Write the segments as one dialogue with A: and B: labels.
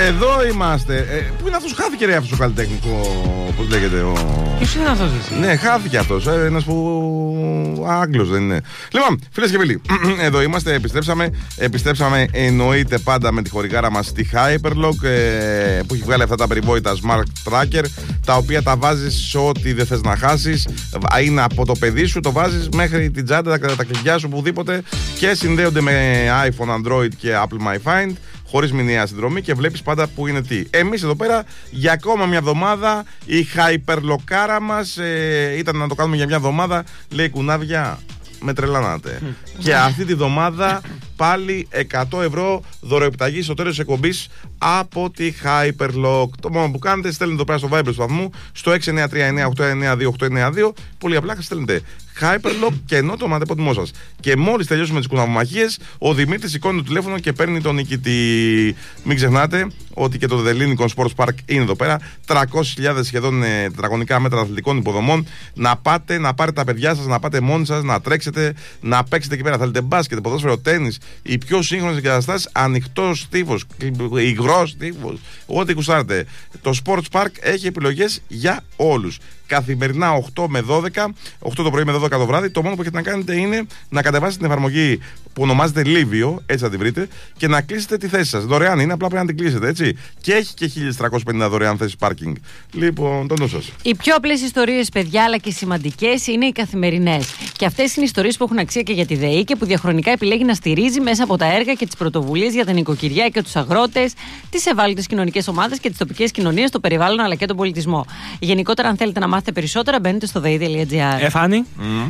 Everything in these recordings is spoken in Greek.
A: Εδώ είμαστε. Πού είναι αυτός, χάθηκε ρε αυτός ο καλλιτέχνικο, πώς λέγεται ο...
B: Ποιος είναι αυτός εσύ?
A: Ναι, χάθηκε αυτός, ένας που Άγγλος δεν είναι. Λοιπόν, φίλες και φίλοι, εδώ είμαστε, επιστρέψαμε εννοείται πάντα με τη χορηγάρα μας στη Hyperlock, που έχει βγάλει αυτά τα περιβόητα Smart Tracker, τα οποία τα βάζεις σε ό,τι δεν θες να χάσεις. Είναι από το παιδί σου, το βάζεις μέχρι την τσάντα, τα κλειδιά σου, οπουδήποτε, και συνδέονται με iPhone, Android και Apple My Find, χωρίς μηνιαία συνδρομή, και βλέπεις πάντα που είναι τι. Εμείς εδώ πέρα για ακόμα μια εβδομάδα, η Hyperlockάρα μας ήταν να το κάνουμε για μια εβδομάδα, λέει κουνάβια, με τρελάνατε. Και αυτή τη εβδομάδα πάλι 100 ευρώ δωροεπιταγή στο τέλος της εκπομπής από τη Hyperlock. Το μόνο που κάνετε, στέλνετε εδώ πέρα στο Viber του σταθμού στο 693-989-2892. Πολύ απλά στέλνετε Hyperlock και ενώ το ονοματεπώνυμό σας. Και μόλις τελειώσουμε τις κουναβομαχίες, ο Δημήτρης σηκώνει το τηλέφωνο και παίρνει τον νικητή. Μην ξεχνάτε ότι και το The Lincoln Sports Park είναι εδώ πέρα. 300.000 σχεδόν τετραγωνικά μέτρα αθλητικών υποδομών. Να πάτε, να πάρετε τα παιδιά σας, να πάτε μόνοι σας, να τρέξετε, να παίξετε εκεί πέρα. Θέλετε μπάσκετ, ποδόσφαιρο, τένις, οι πιο σύγχρονες εγκαταστάσεις, ανοιχτός τύφος, υγρός τύφος, ό,τι κουστάρετε. Το Sports Park έχει επιλογές για όλους. Καθημερινά 8 με 12, 8 το πρωί με 12 το βράδυ. Το μόνο που έχετε να κάνετε είναι να κατεβάσετε την εφαρμογή που ονομάζεται Livio, έτσι θα την βρείτε, και να κλείσετε τη θέση σας. Δωρεάν είναι, απλά πρέπει να την κλείσετε, έτσι. Και έχει και 1.350 δωρεάν θέσεις πάρκινγκ. Λοιπόν, τον νου σας.
C: Οι πιο απλές ιστορίες, παιδιά, αλλά και σημαντικές, είναι οι καθημερινές. Και αυτές είναι ιστορίες που έχουν αξία και για τη ΔΕΗ και που διαχρονικά επιλέγει να στηρίζει μέσα από τα έργα και τις πρωτοβουλίες για τα νοικοκυριά και τους αγρότες, τις ευάλωτες κοινωνικές ομάδες και τις τοπικές κοινωνίες, το περιβάλλον αλλά και τον πολιτισμό. Γενικότερα, αν θέλετε να μάθετε περισσότερα, μπαίνετε στο dei.gr.
B: Φάνη.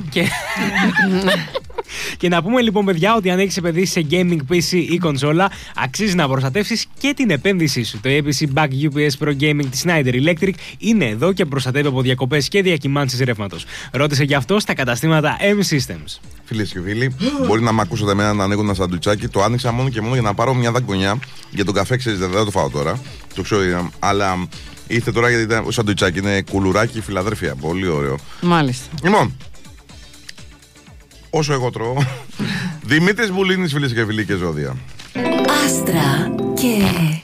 B: Και να πούμε λοιπόν, παιδιά, ότι αν έχεις επενδύσει σε gaming PC ή κονσόλα, αξίζει να προστατεύσεις και την επένδυσή σου. Το APC Back UPS Pro Gaming της Schneider Electric είναι εδώ και προστατεύει από διακοπές και διακυμάνσεις ρεύματος. Ρώτησε γι' αυτό στα καταστήματα M-Systems.
A: Φίλες και φίλοι, μπορεί να μ' ακούσατε εμένα να ανοίγω ένα σαντουιτσάκι. Το άνοιξα μόνο και μόνο για να πάρω μια δαγκονιά για τον καφέ, ξέρεις, δεν θα το φάω τώρα. Το ξέρω, αλλά ήρθε τώρα γιατί ήταν σαντουιτσάκι. Είναι κουλουράκι Φιλαδέλφια. Πολύ ωραίο.
C: Μάλιστα.
A: Λοιπόν, όσο εγώ τρώω. Δημήτρης Μπουλίνης, φίλες και φίλοι και ζώδια.
D: Άστρα και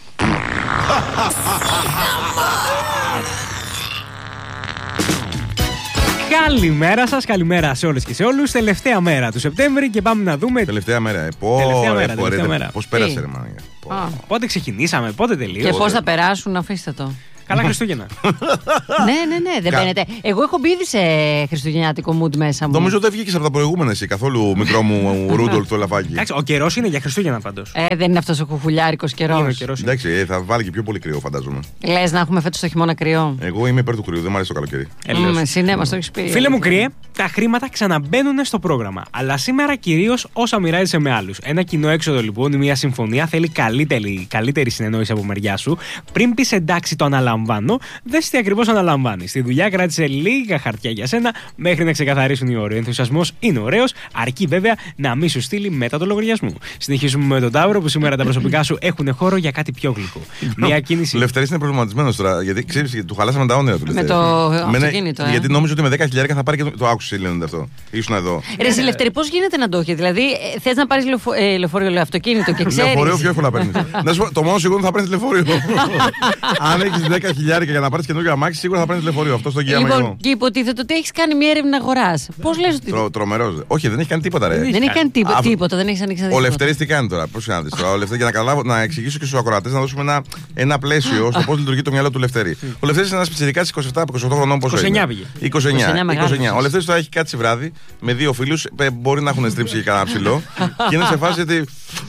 B: Καλημέρα σας, καλημέρα σε όλες και σε όλους. Τελευταία μέρα του Σεπτέμβρη και πάμε να δούμε.
A: Τελευταία μέρα.
B: Τελευταία μέρα.
A: Πώς πέρασε, ρε μάνα.
B: Πότε ξεκινήσαμε, πότε τελείωσε.
C: Και πώς θα περάσουν, αφήστε το.
B: Καλά Χριστούγεννα.
C: Ναι, δεν μπαίνετε. Εγώ έχω μπει ήδη σε χριστουγεννιάτικο mood μέσα μου.
A: Νομίζω δεν βγήκες από τα προηγούμενα εσύ καθόλου, μικρό μου Ρούντολφ το λαφάκι.
B: Εντάξει, ο καιρός είναι για Χριστούγεννα πάντως.
C: Δεν είναι αυτός ο κουχουλιάρικος καιρός.
A: Εντάξει, θα βάλει και πιο πολύ κρύο, φαντάζομαι.
C: Λες να έχουμε φέτος το χειμώνα κρύο.
A: Εγώ είμαι υπέρ του κρύου, δεν μου αρέσει το καλοκαίρι.
C: Εσύ ναι, μας το έχεις πει.
B: Φίλε μου κρύε, τα χρήματα ξαναμπαίνουν στο πρόγραμμα. Αλλά σήμερα κυρίως όσα μοιράζεσαι με άλλους. Ένα κοινό έξοδο λοιπόν ή μια συμφωνία θέλει καλύτερη συνεννόηση από μεριά σου. Πριν πεις εντάξει, το αναλαμβάνω, δες τι ακριβώς αναλαμβάνεις. Στη δουλειά κράτησε λίγα χαρτιά για σένα μέχρι να ξεκαθαρίσουν οι όροι. Ο ενθουσιασμός είναι ωραίος, αρκεί βέβαια να μην σου στείλει μετά το λογαριασμό. Συνεχίζουμε με τον Ταύρο που σήμερα τα προσωπικά σου έχουν χώρο για κάτι πιο γλυκό. Μια κίνηση.
A: Ο Λευτέρης είναι προβληματισμένος τώρα, γιατί ξέρεις, του χαλάσαμε τα όνειρα του.
C: Με το αυτοκίνητο.
A: Γιατί νόμιζε ότι με 10.000 θα πάρει και το άκουσε, λένε αυτό. Ήσουν εδώ.
C: Ρε Λευτέρη, πώς γίνεται να το έχει? Δηλαδή, θες να πάρεις λεωφορείο, αυτοκίνητο και ξέρεις.
A: Λεωφορείο πιο εύκολα παίρνεις. Να σου πω, το μόνο σίγουρο θα παίρνεις λεωφορείο. Αν έχεις 10.000 για να πάρεις καινούργιο αμάξι, σίγουρα θα παίρνεις λεωφορείο. Αυτό στον κύριο.
C: Λοιπόν, και υποτίθεται ότι έχεις κάνει μια έρευνα αγοράς. Πώς λες ότι.
A: Τρομερός. Όχι, δεν έχει κάνει τίποτα, ρε.
C: Δεν έχει κάνει τίποτα, δεν έχει ανοίξει.
A: Ο Λευτέρης τι κάνει τώρα, πώς κάνεις τώρα. Ο Λευτέρης, για να καταλάβω, να εξηγήσω και στους ακροατές, να δώσουμε ένα πλαίσιο στο πώς λειτουργεί το μυαλό του Λευτέρη. Ο Λευτέρης είναι ένας πιτσιρικάς 27-28 χρονών, πόσο είναι. 29. Ο Λευτέρης τώρα έχει κάτσει βράδυ με δύο φίλους, μπορεί να έχουν στρίψει και κανένα ψηλό, και είναι σε φάση ότι.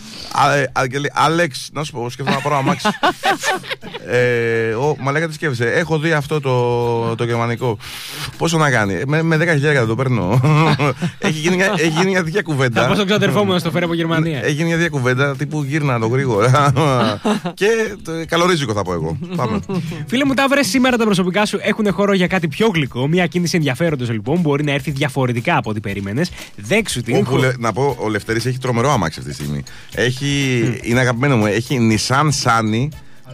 A: Άλεξ, να σου πω, σκέφτομαι να πάρω αμάξι. Μαλάκα, τι σκέφτεσαι? Έχω δει αυτό το γερμανικό. Πόσο να κάνει? Με 10.000 δεν το παίρνω. Έχει γίνει μια τέτοια κουβέντα.
B: Θα πω στον ξαδερφό μου να στο φέρω από Γερμανία.
A: Έχει γίνει μια τέτοια κουβέντα τύπου γύρνα το γρήγορα. Και καλορίζικο θα πω εγώ. Πάμε.
B: Φίλε μου, Ταύρε, σήμερα τα προσωπικά σου έχουν χώρο για κάτι πιο γλυκό. Μια κίνηση ενδιαφέροντος λοιπόν μπορεί να έρθει διαφορετικά από ό,τι περίμενες. Δέξου την.
A: Να πω, ο Λευτέρης έχει τρομερό αμάξι αυτή τη στιγμή. Είναι αγαπημένο μου, έχει Nissan Sunny.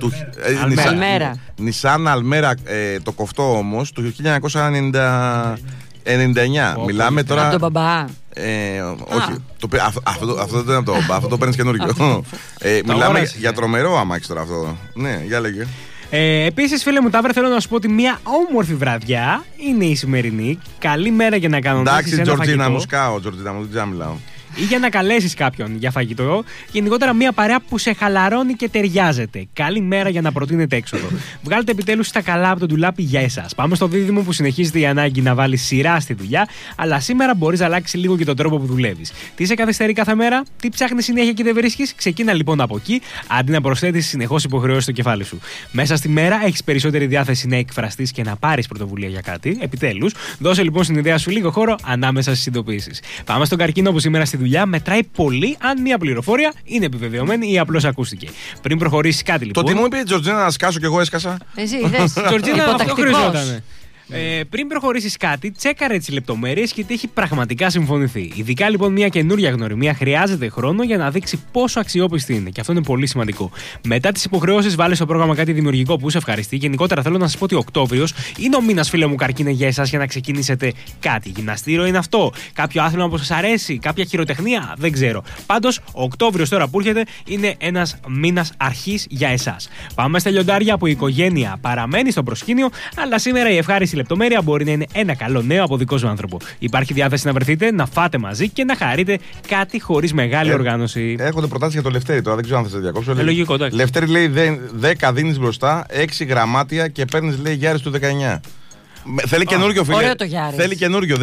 A: Nissan Almera, το κοφτό όμως, του 1999. Μιλάμε τώρα.
C: Από τον μπαμπά.
A: Όχι. Αυτό δεν είναι από το. Αυτό το παίρνει καινούργιο. Μιλάμε για τρομερό αμάξι τώρα αυτό. Ναι, για λέγε.
B: Επίσης, φίλε μου Ταύρε, θέλω να σου πω ότι μια όμορφη βραδιά είναι η σημερινή. Καλή μέρα για να κανονίσεις ένα
A: Τζορτζίνα,
B: φαγητό.
A: μου σκάω, Τζορτζίνα, μου δεν μιλάω.
B: Ή για να καλέσεις κάποιον για φαγητό. Γενικότερα μια παρέα που σε χαλαρώνει και ταιριάζεται. Καλή μέρα για να προτείνετε έξοδο. Βγάλετε επιτέλους τα καλά από το ντουλάπι για εσάς. Πάμε στο δίδυμο που συνεχίζεται η ανάγκη να βάλει σειρά στη δουλειά, αλλά σήμερα μπορείς να αλλάξει λίγο και τον τρόπο που δουλεύεις. Τι σε καθυστερεί κάθε μέρα, τι ψάχνεις συνέχεια και δεν βρίσκεις. Ξεκίνα λοιπόν από εκεί, αντί να προσθέτεις συνεχώς υποχρεώσεις στο κεφάλι σου. Μέσα στη μέρα έχεις περισσότερη διάθεση να εκφραστείς και να πάρεις πρωτοβουλία για κάτι. Επιτέλους, δώσε λοιπόν στην ιδέα σου λίγο χώρο ανάμεσα στις ειδοποιήσεις. Πάμε στον καρκίνο που σήμερα στη δουλειά μετράει πολύ αν μια πληροφορία είναι επιβεβαιωμένη ή απλώς ακούστηκε. Πριν προχωρήσεις κάτι λοιπόν.
A: Το τι μου είπε η Τζορτζίνα να σκάσω και εγώ έσκασα.
C: Εσύ είδες.
B: Τζορτζίνα, αυτό χρειαζόταν. Πριν προχωρήσεις κάτι, τσέκαρε τις λεπτομέρειες και τι έχει πραγματικά συμφωνηθεί. Ειδικά λοιπόν μια καινούρια γνωριμία χρειάζεται χρόνο για να δείξει πόσο αξιόπιστη είναι. Και αυτό είναι πολύ σημαντικό. Μετά τις υποχρεώσεις, βάλε στο πρόγραμμα κάτι δημιουργικό που σε ευχαριστεί. Γενικότερα θέλω να σας πω ότι ο Οκτώβριος είναι ο μήνας, φίλε μου, καρκίνε για εσάς για να ξεκινήσετε κάτι. Γυμναστήριο είναι αυτό. Κάποιο άθλημα που σας αρέσει. Κάποια χειροτεχνία. Δεν ξέρω. Πάντως, ο Οκτώβριος τώρα που έρχεται είναι ένας μήνας αρχής για εσάς. Πάμε στα λιοντάρια που η οικογένεια παραμένει στο προσκήνιο, αλλά σήμερα η ευχάριστη λεπτομέρεια μπορεί να είναι ένα καλό νέο από δικό σου άνθρωπο. Υπάρχει διάθεση να βρεθείτε, να φάτε μαζί και να χαρείτε κάτι χωρίς μεγάλη οργάνωση.
A: Έρχονται προτάσεις για το Λευτέρι τώρα, δεν ξέρω αν θα σε διακόψω.
B: Λογικό, εντάξει.
A: Λευτέρι λέει 10 δίνεις μπροστά, 6 γραμμάτια και παίρνεις, λέει, Γιάρης του 19. Θέλει καινούργιο, φίλε.
C: Ωραίο το Γιάρης.
A: Θέλει καινούργιο,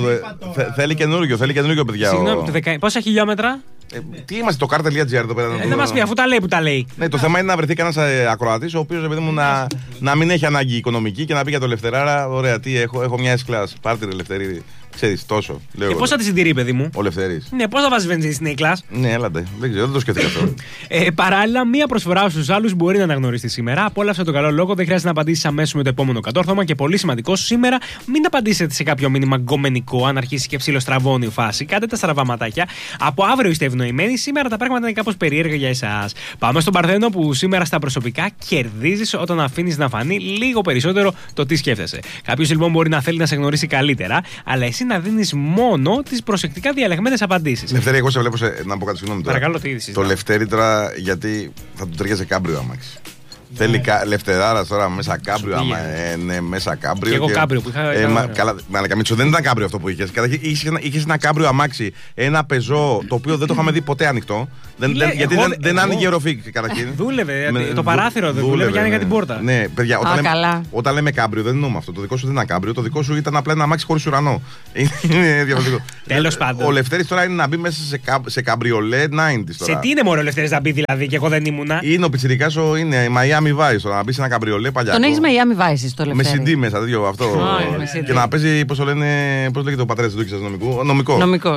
A: θέλει καινούργιο, παιδιά.
B: Συγγνώμη, πόσα χιλιόμετρα?
A: Τι είμαστε, το car.gr εδώ πέρα.
B: Να μας πει, αφού τα λέει που τα λέει.
A: Ναι, το θέμα είναι να βρεθεί κανένας ακροατής ο οποίος, επειδή μου, να μην έχει ανάγκη οικονομική και να πει για το Λευτεράρα, ωραία, τι έχω μια S-Class. Πάρτε ρε Λευτέρη, ξέρεις, τόσο.
B: Και πώς θα τη συντηρεί, παιδί μου?
A: Ο Λευτέρης.
B: Ναι, πώς θα βάζει βενζίνη στην A-Class?
A: Ναι, έλατε. Δεν ξέρω, δεν το σκέφτηκα αυτό.
B: Παράλληλα, μία προσφορά στους άλλους μπορεί να αναγνωριστεί σήμερα. Απόλαυσε τον καλό λόγο, δεν χρειάζεται να απαντήσεις αμέσως με το επόμενο κατόρθωμα. Και πολύ σημαντικό, σήμερα μην απαντήσετε σε κάποιο μήνυμα γκομενικό, αν αρχίσει και ψιλοστραβώνει η φάση. Κάντε τα στραβαματάκια. Από αύριο είστε ευνοημένοι, σήμερα τα πράγματα είναι κάπως περίεργα για εσάς. Πάμε στον Παρθένο που σήμερα στα προσωπικά κερδίζεις όταν αφήνεις να φανεί λίγο περισσότερο το τι σκέφτεσαι. Κάποιος λοιπόν μπορεί να θέλει να σε γνωρίσει καλύτερα, αλλά εσύ να δίνεις μόνο τις προσεκτικά διαλεγμένες απαντήσεις.
A: Λευτέρη, εγώ σε βλέπω να πω κάτι, συγγνώμη τώρα.
B: Παρακαλώ, τι είδησες?
A: Το Λευτέρη τώρα, γιατί θα του ταιριάζει κάμπριο αμάξι. Θέλει Λευτεράρα τώρα μέσα κάμπριο. Ναι, μέσα κάμπριο.
B: Και εγώ κάμπριο που είχα.
A: Καλά, Καμίτσο, δεν ήταν κάμπριο αυτό που είχες. Είχες ένα κάμπριο αμάξι, ένα πεζό, το οποίο δεν το είχαμε δει ποτέ ανοιχτό. Γιατί δεν άνοιγε ροφή καταρχήν.
B: Δούλευε. Το παράθυρο δεν δούλευε και άνοιγε την πόρτα.
A: Ναι, παιδιά, όταν λέμε κάμπριο δεν εννοούμε αυτό. Το δικό σου δεν ήταν κάμπριο. Το δικό σου ήταν απλά ένα αμάξι χωρίς ουρανό. Είναι διαφορετικό.
B: Τέλος πάντων.
A: Ο Λευτέρης τώρα είναι να μπει μέσα σε καμπριολέ 90's.
B: Σε τι είναι μόνο ο Λευτέρης να μπει δηλαδή και εγώ δεν ήμουνα?
A: Είναι ο πιτσιρικάς, είναι Miami Vice τώρα, να μπει σε ένα καμπριολέ παλιά.
C: Τον έχεις Miami Vice στο Λευτέρη?
A: Με CD μέσα, τέτοιο αυτό. Και να παίζει, πώς το λένε, πώς λέγεται ο πατέρας του Δούκης νομικού. Νομικό.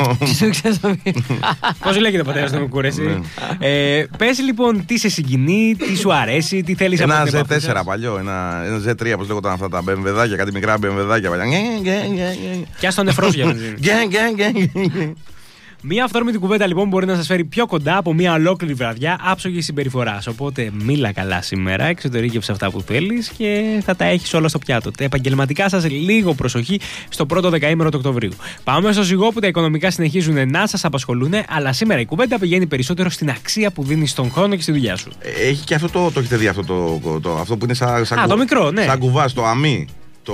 B: Πώς λέγεται ο πατέρας του νομικού, ρε εσύ? Πες λοιπόν τι σε συγκινεί, τι σου αρέσει, τι θέλεις από την επαφή σας.
A: Ένα Z4 παλιό, ένα Z3, πώς λέγονταν αυτά τα BMW, κάτι μικρά BMW παλιά.
B: Κι ας το νεφρός για βενζίνη. Μία αυθόρμητη κουβέντα λοιπόν μπορεί να σας φέρει πιο κοντά από μία ολόκληρη βραδιά άψογης συμπεριφοράς. Οπότε μίλα καλά σήμερα, εξωτερήκευσε αυτά που θέλεις και θα τα έχεις όλα στο πιάτο. Τα επαγγελματικά σας λίγο προσοχή στο πρώτο δεκαήμερο του Οκτωβρίου. Πάμε στο ζυγό που τα οικονομικά συνεχίζουν να σας απασχολούν, αλλά σήμερα η κουβέντα πηγαίνει περισσότερο στην αξία που δίνεις στον χρόνο και στη δουλειά σου.
A: Έχει και αυτό το έχετε δει αυτό που είναι σαν
B: το μικρό, ναι.
A: Σαν κουβά, το αμύ.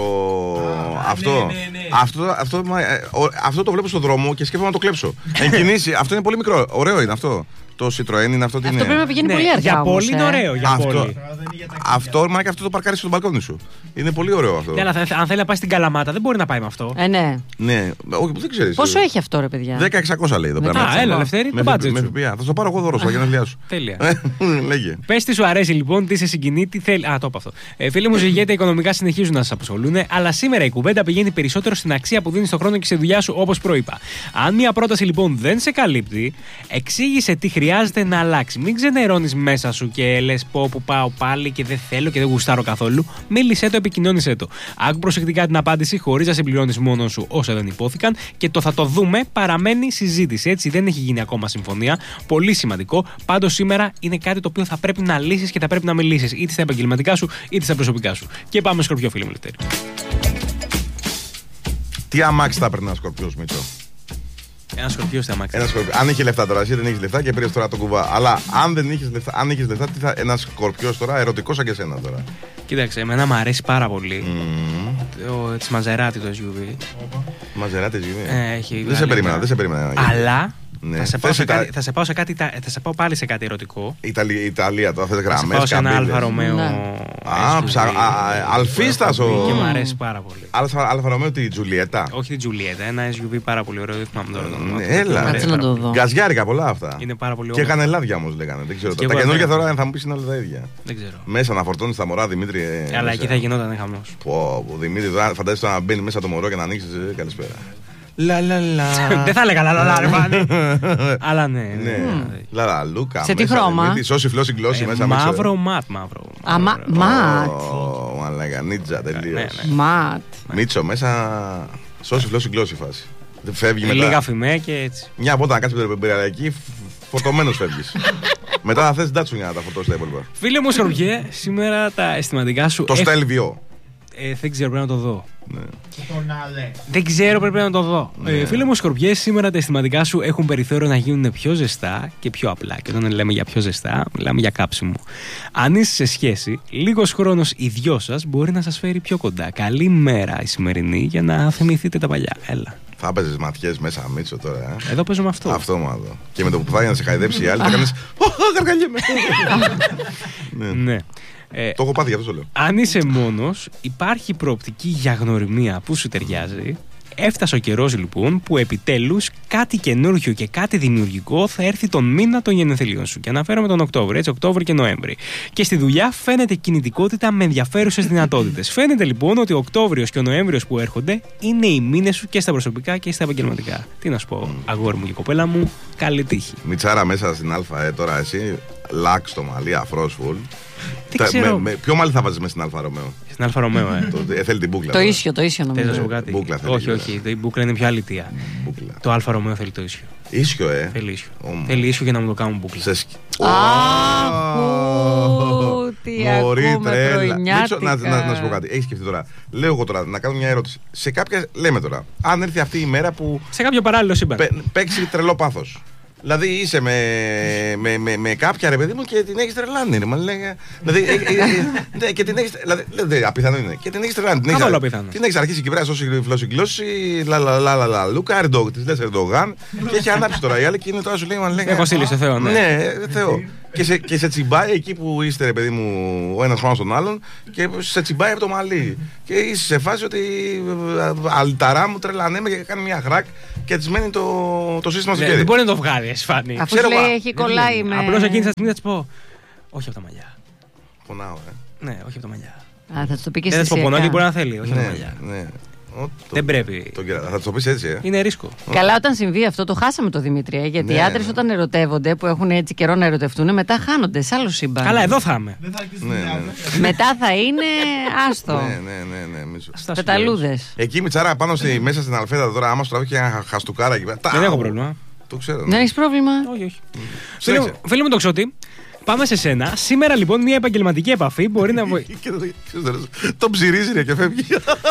A: Αυτό το βλέπω στον δρόμο και σκέφτομαι να το κλέψω. Εν κινήσει, αυτό είναι πολύ μικρό. Ωραίο είναι αυτό. Το Citroën είναι αυτό.
C: Αυτό πρέπει να πηγαίνει πολύ αργά.
B: Για πόλη είναι ωραίο.
A: Αυτό το παρκάρει στο μπαλκόνι σου. Είναι πολύ ωραίο αυτό.
B: Ναι, αλλά αν θέλει να πάει στην Καλαμάτα, δεν μπορεί να πάει με αυτό.
C: Ναι.
A: Ναι, όχι, δεν ξέρει.
C: Πόσο έχει αυτό, ρε παιδιά?
A: 10.600 λέει εδώ πέρα.
B: Έλα, Λευτέρη, το budget σου.
A: Θα το πάρω εγώ δώρο στα γενέθλιά σου.
B: Τέλεια.
A: Λέγε.
B: Πες τι σου αρέσει λοιπόν, τι σε συγκινεί, τι θέλει. Το είπα αυτό. Φίλοι μου, ζυγέ, τα οικονομικά συνεχίζουν να σας απασχολούν, αλλά σήμερα η κουβέντα πηγαίνει περισσότερο στην αξία που δίνεις στον χρόνο και στη δουλειά σου, όπως προείπα. Αν μια πρόταση λοιπόν δεν σε καλύπτει, εξήγησε τι χρειάζεται να αλλάξει. Μην ξενερώνεις μέσα σου και λες πω που πάω πάλι και δεν θέλω και δεν γουστάρω καθόλου. Μίλησέ το, επικοινώνησέ το. Άκου προσεκτικά την απάντηση χωρίς να συμπληρώνεις μόνον σου όσα δεν υπόθηκαν και το θα το δούμε παραμένει συζήτηση. Έτσι δεν έχει γίνει ακόμα συμφωνία. Πολύ σημαντικό. Πάντως σήμερα είναι κάτι το οποίο θα πρέπει να λύσεις και θα πρέπει να μιλήσεις είτε στα επαγγελματικά σου είτε στα προσωπικά σου. Και πάμε Σκορπιό, φίλε μου Λευτέρη.
A: Τι αμάξι θα έπαιρνε ένα Σκορπιός, Μίτσο?
B: Ένα σκορπιό στα αμάξι.
A: Αν είχε λεφτά τώρα, εσύ δεν έχει λεφτά και πήρε τώρα το κουβά. Αλλά αν δεν είχε λεφτά, τι θα. Ένα σκορπιό τώρα, ερωτικό σαν και εσένα τώρα.
B: Κοίταξε, εμένα μου αρέσει πάρα πολύ. Τη Μαζεράτη το SUV.
A: Μαζεράτη SUV.
B: Δεν
A: σε περίμενα.
B: Αλλά. Ναι. Θα σε πάω πάλι σε κάτι ερωτικό.
A: Ιταλία, τώρα θες γραμμές.
B: Θα πάω σε ένα Αλφα Ρωμαίο.
A: Αλφίστας
B: και μου αρέσει πάρα πολύ.
A: Αλφα Ρωμαίο τη Τζουλιέτα.
B: Όχι τη Τζουλιέτα, ένα SUV πάρα πολύ ωραίο. Δεν θυμάμαι τώρα.
A: Έλα, γκαζιάρικα πολλά αυτά.
B: Είναι πάρα πολύ
A: ωραίο. Και έκανε λάδια όμως λέγανε. Δεν ξέρω. Τα καινούργια τώρα θα μου πεις είναι όλα τα ίδια.
B: Δεν ξέρω.
A: Μέσα να φορτώνεις τα μωρά, Δημήτρη.
B: Αλλά εκεί θα γινόταν χαμός.
A: Δημήτρη, φαντάζεσαι να μπαίνει μέσα το μωρό και να ανοίξει. Καλησπέρα.
B: Δεν θα έλεγα λαλαλά, ρε Φάνη. Αλλά ναι.
A: Λαλα, Λούκα.
C: Σε τι χρώμα?
A: Σώση φλώση γλώσση μέσα.
B: Μαύρο ματ.
C: Ματ.
A: Μαλάκα, νίτζα τελείως.
C: Ματ.
A: Μίτσο μέσα. Σώση φλώση γλώσση φάση. Φεύγει μετά.
B: Λίγα φημέ και έτσι.
A: Μια από όταν κάτσει με την περιπτωριακή, φορτωμένος φεύγεις. Μετά θα θες ντάτσου για να τα φορτώσεις τα υπόλοιπα.
B: Φίλε μου Σκορπιέ, σήμερα τα αισθηματικά σου.
A: Το Στέλβιο.
B: Δεν ξέρω, πρέπει να το δω. Δεν ξέρω, πρέπει να το δω. Φίλε μου Σκορπιέ, σήμερα τα αισθηματικά σου έχουν περιθώριο να γίνουν πιο ζεστά και πιο απλά. Και όταν λέμε για πιο ζεστά, μιλάμε για κάψιμο. Αν είσαι σε σχέση, λίγος χρόνος οι δυο σας μπορεί να σας φέρει πιο κοντά. Καλή μέρα η σημερινή για να θυμηθείτε τα παλιά. Έλα.
A: Θα έπαιζες ματιές μέσα, Μίτσο τώρα.
B: Εδώ παίζω με αυτό.
A: Αυτό μάλλον. Και με το που θα να σε χαϊδέψει η άλλη, θα κάνεις. Γαργαλιέμαι.
B: Ναι.
A: Το έχω πάθει, γι' αυτό το λέω.
B: Αν είσαι μόνος, υπάρχει προοπτική για γνωριμία που σου ταιριάζει. Έφτασε ο καιρός λοιπόν που επιτέλους κάτι καινούργιο και κάτι δημιουργικό θα έρθει τον μήνα των γενεθλίων σου. Και αναφέρομαι τον Οκτώβριο, έτσι, Οκτώβριο και Νοέμβρη. Και στη δουλειά φαίνεται κινητικότητα με ενδιαφέρουσες δυνατότητες. Φαίνεται λοιπόν ότι ο Οκτώβριος και ο Νοέμβριος που έρχονται είναι οι μήνες σου και στα προσωπικά και στα επαγγελματικά. Τι να σου πω, αγόρι μου και κοπέλα μου, καλή τύχη.
A: Μιτσάρα μέσα στην Α, τώρα εσύ, λάξ το μαλλί, αφρός φουλ. Ποιο μάλι θα βάζεις μέσα στην Αλφα Ρωμαίο?
B: Στην Αλφα Ρωμαίο,
A: θέλει την μπούκλα.
C: Το ίσιο νομίζω.
B: Θες να σου πω κάτι? Όχι, η μπούκλα είναι πιο αλήθεια. Το Αλφα Ρωμαίο θέλει το ίσιο.
A: Ίσιο,
B: Θέλει ίσιο. Θέλει ίσιο για να μου το κάνουν μπούκλα.
C: Τι ακούμε πρωινιάτικα.
A: Να σου πω κάτι. Έχεις σκεφτεί τώρα. Λέω εγώ τώρα να κάνω μια ερώτηση. Σε κάποια, λέμε τώρα, αν έρθει αυτή η μέρα που.
B: Σε κάποιο παράλληλο σύμπαν.
A: Παίξει τρελό πάθος. Δηλαδή είσαι με κάποια ρε παιδί μου και την έχεις τρελάνει. Δηλαδή και την έχεις. Δηλαδή απίθανο είναι. Και την έχεις τρελάνει. Την έχεις αρχίσει εκεί πέρα σώση φλώση γλώσση. Λούκα, Ερντογ. Τη λες Ερντογάν. Και έχει ανάψει τώρα η άλλη και είναι τώρα σου λέει.
B: Έχω στείλει στο Θεό, ναι.
A: Ναι, Θεό. Και σε τσιμπάει εκεί που είστε ρε παιδί μου ο ένας πάνω στον άλλον και σε τσιμπάει από το μαλλί. Και είσαι σε φάση ότι αλταρά μου τρελανέμε και κάνει μια χρακ και της μένει το σύστημα στο χέρι.
B: Δεν μπορεί να το βγάλει, Εσφάνη.
C: Αφού λέει έχει κολλάει με.
B: Απλώς εκείνη τη στιγμή θα της πω όχι από τα μαλλιά.
A: Πονάω,
B: Ναι, όχι από τα μαλλιά.
C: Θα το πει και
B: δεν
C: εσύ.
B: θα το πονάω και μπορεί να θέλει, όχι από τα μαλλιά. Δεν πρέπει.
A: Θα το πεις έτσι,
B: Είναι ρίσκο.
C: Καλά, όταν συμβεί αυτό, το χάσαμε το Δημήτρη. Γιατί οι άντρες όταν ερωτεύονται, που έχουν έτσι καιρό να ερωτευτούν, μετά χάνονται σε άλλο σύμπαν.
B: Καλά, εδώ θα είμαι.
C: Μετά θα είναι άστο.
A: Ναι.
C: Πεταλούδες.
A: Εκεί Μιτσάρα πάνω μέσα στην Αλφέδα τώρα, άμα σου τραβεί και ένα χαστούκάρα εκεί πέρα.
B: Δεν έχω πρόβλημα.
A: Το ξέρω.
C: Δεν έχει πρόβλημα.
B: Όχι. Φίλε μου το Ξώτη. Πάμε σε σένα. Σήμερα λοιπόν μια επαγγελματική επαφή μπορεί να βοηθήσει.
A: Το ψυρίζει ρε και φεύγει.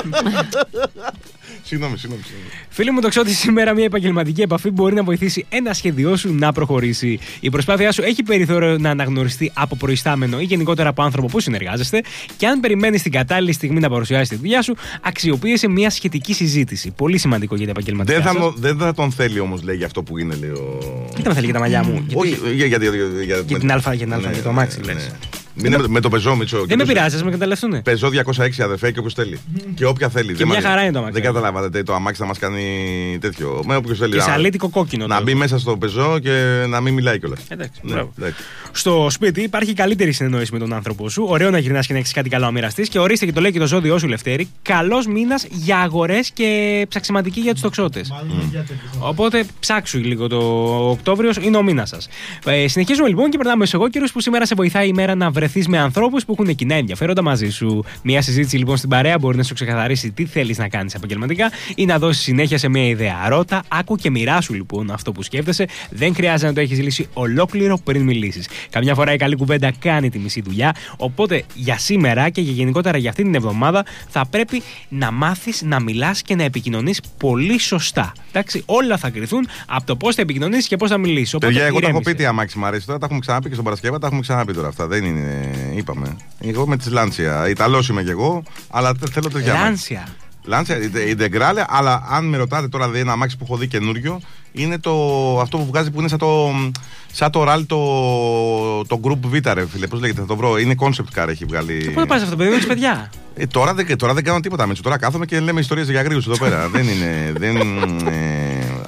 A: Συγγνώμη.
B: Φίλοι μου, το ξέρω ότι σήμερα μια επαγγελματική επαφή μπορεί να βοηθήσει ένα σχέδιό σου να προχωρήσει. Η προσπάθειά σου έχει περιθώριο να αναγνωριστεί από προϊστάμενο ή γενικότερα από άνθρωπο που συνεργάζεστε. Και αν περιμένεις την κατάλληλη στιγμή να παρουσιάσεις τη δουλειά σου, αξιοποίησε μια σχετική συζήτηση. Πολύ σημαντικό για τα επαγγελματικά.
A: Δεν θα τον θέλει όμως, λέει, για αυτό που είναι, λέει.
B: Τι θα θέλει για τα μαλλιά μου?
A: Όχι,
B: για την αλφα, για το αμάξι, λες.
A: Με το πεζό, Μίτσο.
B: Δεν με πειράζει, α με καταλαβαίνουν.
A: Πεζό 206 αδερφέ και όποιος θέλει. Και όποια θέλει.
B: Και μια χαρά είναι το αμάξι.
A: Δεν καταλάβατε, το αμάξι θα μας κάνει τέτοιο. Με όποιος θέλει.
B: Και σαλίτικο κόκκινο.
A: Να μπει μέσα στο πεζό και να μην μιλάει κιόλας.
B: Εντάξει. Στο σπίτι υπάρχει καλύτερη συνεννόηση με τον άνθρωπο σου. Ωραίο να γυρνάς και να έχεις κάτι καλό να μοιραστείς. Και ορίστε και το λέει και το ζώδιό σου, Λευτέρη. Καλός μήνας για αγορές και ψαξιματική για τους τοξότες. Οπότε ψάξου λίγο, το Οκτώβριος είναι ο μήνας σας. Συνεχίζουμε λοιπόν και περνάμε στους εγώκερους που σήμερα σε βοηθάει η μέρα να βρει βρεθείς με ανθρώπους που έχουν κοινά ενδιαφέροντα μαζί σου. Μια συζήτηση λοιπόν στην παρέα μπορεί να σου ξεκαθαρίσει τι θέλεις να κάνεις επαγγελματικά ή να δώσεις συνέχεια σε μια ιδέα. Ρώτα, άκου και μοιράσου λοιπόν αυτό που σκέφτεσαι. Δεν χρειάζεται να το έχεις λύσει ολόκληρο πριν μιλήσεις. Καμιά φορά η καλή κουβέντα κάνει τη μισή δουλειά. Οπότε για σήμερα και γενικότερα για αυτή την εβδομάδα θα πρέπει να μάθεις να μιλάς και να επικοινωνείς πολύ σωστά. Εντάξει, όλα θα κρυθούν από το πώς θα επικοινωνήσεις και πώς θα μιλήσεις.
A: Παιδιά, εγώ τα έχω πει τι αμάξι μου αρέσει τώρα, τα έχουμε ξαναπεί και στον Παρασκευά, τα έχουμε ξαναπεί τώρα αυτά. Δεν είναι, είπαμε. Εγώ με τη Lancia. Ιταλός είμαι κι εγώ, αλλά θέλω τέτοια. Lancia, Integrale, αλλά αν με ρωτάτε τώρα, δηλαδή ένα αμάξι που έχω δει καινούριο, είναι αυτό που βγάζει που είναι σαν το ράλι το Group Vita, ρε φίλε. Πώς λέγεται, θα το βρω. Είναι concept car, έχει βγάλει.
B: Πού πας αυτό, παιδί, με παιδιά.
A: Τώρα δεν κάνω τίποτα με τώρα κάθομαι και λέμε ιστορίες για αγρίους εδώ πέρα. Δεν είναι.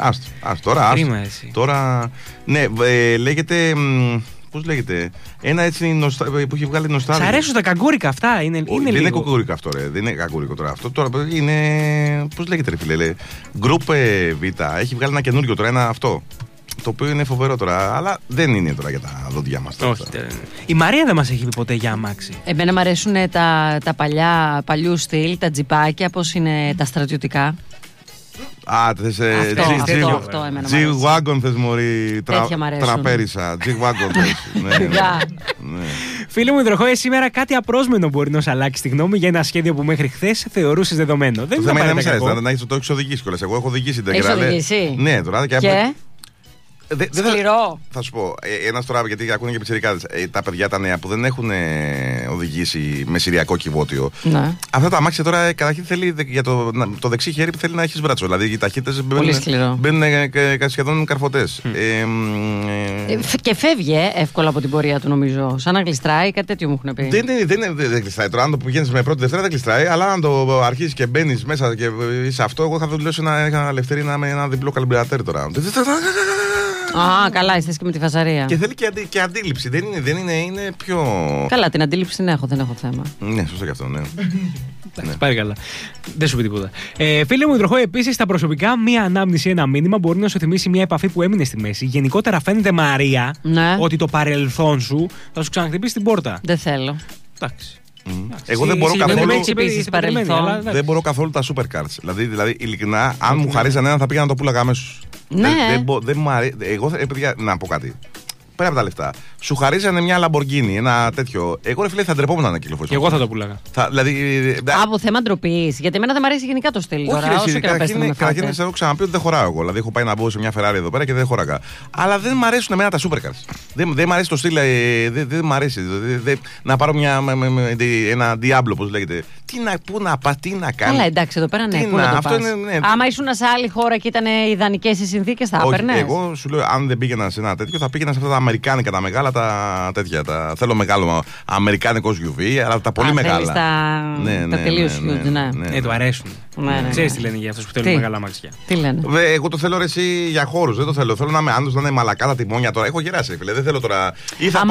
A: Τώρα. Ναι, λέγεται. Πώς λέγεται, ένα έτσι που έχει βγάλει νοστάλγια.
B: Σ' αρέσουν τα καγκούρικα αυτά,
A: δεν είναι καγκούρικα αυτό, ρε. Δεν είναι καγκούρικο τώρα. Αυτό τώρα είναι. Πώς λέγεται, ρε φίλε. Group Vita. Έχει βγάλει ένα καινούριο τώρα, ένα αυτό. Το οποίο είναι φοβερό τώρα, αλλά δεν είναι τώρα για τα δόντια μας.
B: Όχι. Η Μαρία δεν μας έχει πει ποτέ για αμάξι.
C: Εμένα μου αρέσουν τα παλιού στυλ, τα τζιπάκια, πώς είναι τα στρατιωτικά.
A: Θες
C: αυτό εμένα μου αρέσει.
A: G-Wagon θες, μωρή, τραπέρισα. G-Wagon θες.
B: Φίλε μου υδροχόε, σήμερα κάτι απρόσμενο μπορεί να σου αλλάξει τη γνώμη για ένα σχέδιο που μέχρι χθες θεωρούσες δεδομένο. Δεν είναι
A: να το έχεις οδηγήσει κιόλας. Εγώ έχω οδηγήσει την
C: Έχεις οδηγήσει?
A: Ναι, τώρα και.
C: Σκληρό.
A: Θα σου πω, ένας τώρα, γιατί ακούνε και πιτσιρικάδες, τα παιδιά τα νέα που δεν έχουν οδηγήσει με συριακό κυβότιο.
C: Ναι.
A: Αυτά τα αμάξια τώρα καταρχήν θέλει για το δεξί χέρι που θέλει να έχεις μπράτσο. Δηλαδή οι ταχύτητες μπαίνουν σχεδόν καρφωτές.
C: Και φεύγει εύκολα από την πορεία του, νομίζω. Σαν να γλιστράει, κάτι τέτοιο μου έχουν πει.
A: Δεν γλιστράει τώρα. Αν το πηγαίνεις με πρώτη Δευτέρα δεν γλιστράει, αλλά αν το αρχίσεις και μπαίνεις μέσα και είσαι αυτό, εγώ θα δουλέψω ένα ελευθερία με ένα διπλό καλμπιρατέρ τώρα.
C: Καλά, είστε και με τη φασαρία.
A: Και θέλει και αντίληψη. Δεν είναι πιο.
C: Καλά, την αντίληψη την έχω, δεν έχω θέμα.
A: Ναι, σωστό και αυτό, ναι.
B: Πάει καλά. Δεν σου πει τίποτα. Φίλε μου, υδροχόε, επίσης στα προσωπικά, μία ανάμνηση, ένα μήνυμα μπορεί να σου θυμίσει μια επαφή που έμεινε στη μέση. Γενικότερα φαίνεται, Μαρία, ότι το παρελθόν σου θα σου ξαναχτυπήσει την πόρτα.
C: Δεν θέλω.
B: Εντάξει.
A: Εγώ δεν μπορώ καθόλου τα supercars. Δηλαδή, ειλικρινά, αν μου χαρίζαν έναν θα πήγα να το πουλάγα αμέσως.
C: Ναι.
A: Δεν μου αρέσει. Εγώ, παιδιά, να πω κάτι. Πέρα από τα λεφτά. Σου χαρίζανε μια Lamborghini, ένα τέτοιο. Εγώ, ρε φίλε, θα ντρεπόμουν να κυκλοφορήσω.
B: Και εγώ θα το πουλάγα.
C: Από θέμα ντροπής. Γιατί εμένα δεν μου αρέσει γενικά το στυλ.
A: Καταρχήν, έχω ξαναπεί ότι δεν χωράω εγώ. Δηλαδή, έχω πάει να μπω σε μια Ferrari εδώ πέρα και δεν χωράγα. Αλλά δεν μου αρέσουν εμένα τα supercars. Δεν μου αρέσει το στυλ. Δεν μου αρέσει. Να πάρω ένα Diablo, πώς λέγεται. Πού να πα, τι να κάνει.
C: Καλά, εντάξει, εδώ πέρα ναι. Άμα ήσουν σε άλλη χώρα και ήταν ιδανικές οι συνθήκες, θα έπαιρνες.
A: Εγώ σου λέω, αν δεν πήγαινα σε ένα τέτοιο, θα πήγαινα σε αυτά τα αμερικάνικα, τα μεγάλα, τα τέτοια. Θέλω μεγάλο αμερικάνικο SUV, αλλά τα πολύ μεγάλα.
C: Τα τελείως huge, ναι.
B: Του αρέσουν. Ξέρεις τι λένε για αυτούς που θέλουν μεγάλα αμάξια.
C: Τι λένε.
A: Εγώ το θέλω, ρε, εσύ, για χώρους. Δεν το θέλω. Θέλω να είμαι άντρος, να είναι μαλακά τα τιμόνια τώρα. Έχω γεράσει, φίλε. Δεν θέλω τώρα.